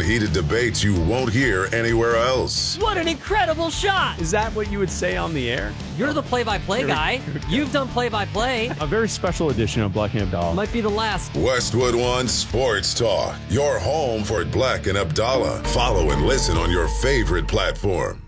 heated debates you won't hear anywhere else. What an incredible shot! Is that what you would say on the air? You're the play-by-play guy. You've done play-by-play. A very special edition of Buckingham Dollar. Might be the last. Westwood One Sports Talk, your home for Black and Abdallah. Follow and listen on your favorite platform.